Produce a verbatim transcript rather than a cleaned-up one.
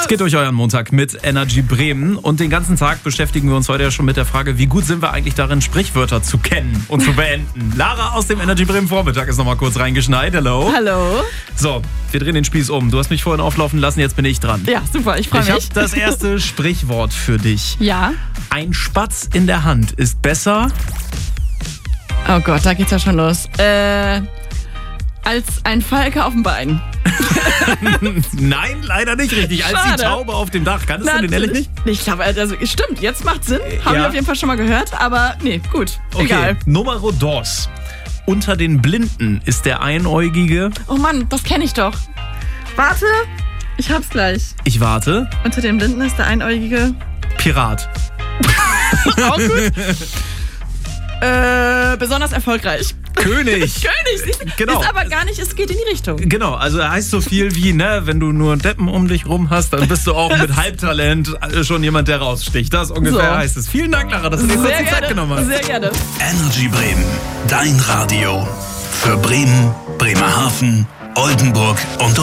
Es geht durch euren Montag mit Energy Bremen und den ganzen Tag beschäftigen wir uns heute ja schon mit der Frage, wie gut sind wir eigentlich darin, Sprichwörter zu kennen und zu beenden. Lara aus dem Energy Bremen Vormittag ist nochmal kurz reingeschneit. Hello. Hallo. So, wir drehen den Spieß um. Du hast mich vorhin auflaufen lassen, jetzt bin ich dran. Ja, super, ich freue mich. Ich habe das erste Sprichwort für dich. Ja. Ein Spatz in der Hand ist besser... Oh Gott, da geht's ja schon los. Äh, als ein Falke auf dem Bein. Nein, leider nicht richtig. Als Schade. die Taube auf dem Dach. Kannst du den ehrlich nicht? Ich glaube, also stimmt, jetzt macht Sinn. Haben Ja. wir auf jeden Fall schon mal gehört, aber nee, gut, Okay, egal. Numero dos. Unter den Blinden ist der Einäugige... Oh Mann, das kenne ich doch. Warte, ich hab's gleich. Ich warte. Unter den Blinden ist der Einäugige... Pirat. Auch gut. Äh, besonders erfolgreich. König. König, siehst du? Genau. Ist aber gar nicht, es geht in die Richtung. Genau, also er heißt so viel wie, ne, wenn du nur Deppen um dich rum hast, dann bist du auch mit Halbtalent schon jemand, der raussticht. Das ungefähr So. heißt es. Vielen Dank, Lara, dass du dir kurz Sehr die Zeit gerne, genommen hast. sehr gerne. Energy Bremen, dein Radio. Für Bremen, Bremerhaven, Oldenburg und